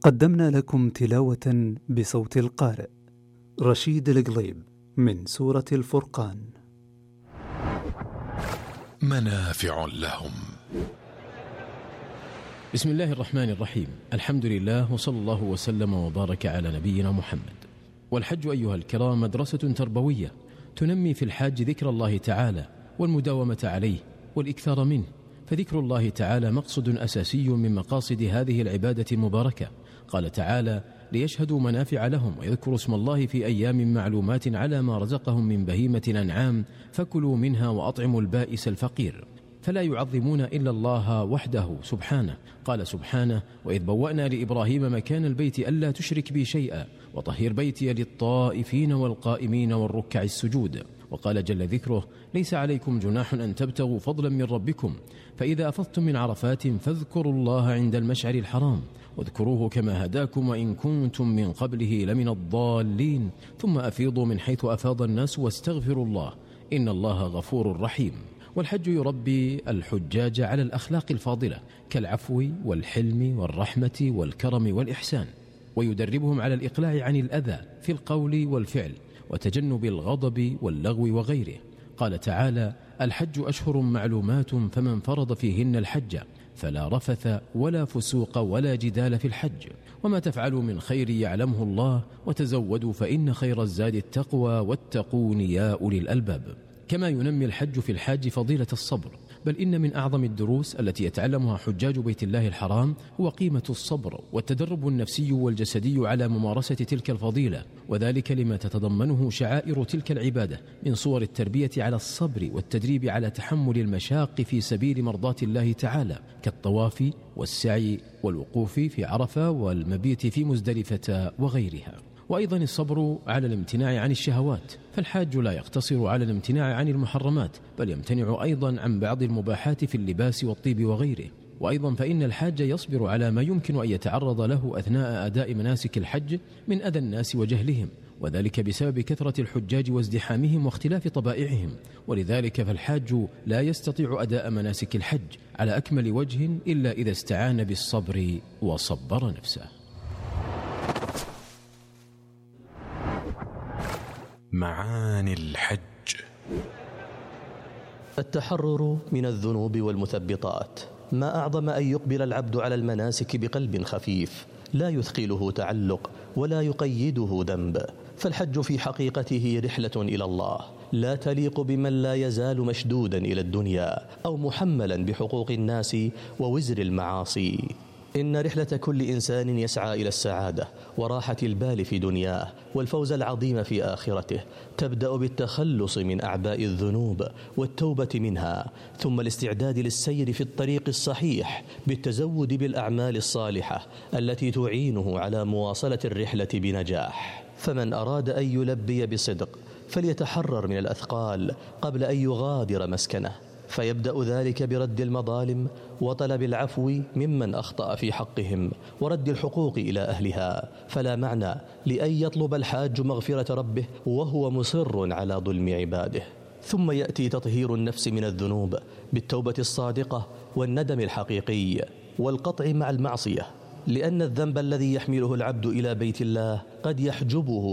قدمنا لكم تلاوة بصوت القارئ رشيد القليب من سورة الفرقان. منافع لهم. بسم الله الرحمن الرحيم. الحمد لله وصلى الله وسلم وبارك على نبينا محمد. والحج أيها الكرام مدرسة تربوية تنمي في الحاج ذكر الله تعالى والمداومة عليه والإكثار منه، فذكر الله تعالى مقصد أساسي من مقاصد هذه العبادة المباركة. قال تعالى: ليشهدوا منافع لهم ويذكروا اسم الله في أيام معلومات على ما رزقهم من بهيمة الأنعام فكلوا منها وأطعموا البائس الفقير. فلا يعظمون إلا الله وحده سبحانه. قال سبحانه: وإذ بوأنا لإبراهيم مكان البيت ألا تشرك بي شيئا وطهر بيتي للطائفين والقائمين والركع السجود. وقال جل ذكره: ليس عليكم جناح أن تبتغوا فضلا من ربكم فإذا أفضتم من عرفات فاذكروا الله عند المشعر الحرام واذكروه كما هداكم وإن كنتم من قبله لمن الضالين ثم أفيضوا من حيث أفاض الناس واستغفروا الله إن الله غفور رحيم. والحج يربي الحجاج على الأخلاق الفاضلة كالعفو والحلم والرحمة والكرم والإحسان، ويدربهم على الإقلاع عن الأذى في القول والفعل وتجنب الغضب واللغو وغيره. قال تعالى: الحج أشهر معلومات فمن فرض فيهن الحج فلا رفث ولا فسوق ولا جدال في الحج وما تفعلوا من خير يعلمه الله وتزودوا فإن خير الزاد التقوى واتقون يا أولي الألباب. كما ينمي الحج في الحاج فضيلة الصبر، بل إن من أعظم الدروس التي يتعلمها حجاج بيت الله الحرام هو قيمة الصبر والتدرب النفسي والجسدي على ممارسة تلك الفضيلة، وذلك لما تتضمنه شعائر تلك العبادة من صور التربية على الصبر والتدريب على تحمل المشاق في سبيل مرضاة الله تعالى كالطواف والسعي والوقوف في عرفة والمبيت في مزدلفة وغيرها. وأيضا الصبر على الامتناع عن الشهوات، فالحاج لا يقتصر على الامتناع عن المحرمات بل يمتنع أيضا عن بعض المباحات في اللباس والطيب وغيره. وأيضا فإن الحاج يصبر على ما يمكن أن يتعرض له أثناء أداء مناسك الحج من أذى الناس وجهلهم، وذلك بسبب كثرة الحجاج وازدحامهم واختلاف طبائعهم. ولذلك فالحاج لا يستطيع أداء مناسك الحج على أكمل وجه إلا إذا استعان بالصبر وصبر نفسه. معاني الحج. التحرر من الذنوب والمثبطات. ما أعظم أن يقبل العبد على المناسك بقلب خفيف لا يثقله تعلق ولا يقيده ذنب، فالحج في حقيقته رحلة إلى الله لا تليق بمن لا يزال مشدودا إلى الدنيا أو محملا بحقوق الناس ووزر المعاصي. إن رحلة كل إنسان يسعى إلى السعادة وراحة البال في دنياه والفوز العظيم في آخرته تبدأ بالتخلص من أعباء الذنوب والتوبة منها، ثم الاستعداد للسير في الطريق الصحيح بالتزود بالأعمال الصالحة التي تعينه على مواصلة الرحلة بنجاح. فمن أراد أن يلبي بصدق فليتحرر من الأثقال قبل أن يغادر مسكنه، فيبدأ ذلك برد المظالم وطلب العفو ممن أخطأ في حقهم ورد الحقوق إلى أهلها. فلا معنى لأن يطلب الحاج مغفرة ربه وهو مصر على ظلم عباده. ثم يأتي تطهير النفس من الذنوب بالتوبة الصادقة والندم الحقيقي والقطع مع المعصية، لأن الذنب الذي يحمله العبد إلى بيت الله قد يحجبه